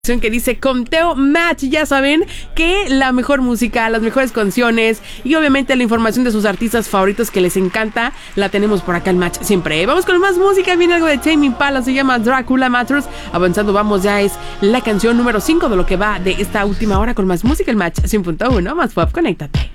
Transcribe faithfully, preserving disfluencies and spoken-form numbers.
Que dice Conteo Match. Ya saben que la mejor música, las mejores canciones y obviamente la información de sus artistas favoritos que les encanta la tenemos por acá el Match siempre. Vamos con más música, viene algo de Tame Impala, se llama Dracula Matters. Avanzando vamos, ya es la canción número cinco de lo que va de esta última hora con más música, el Match cien punto uno, más pop, conéctate.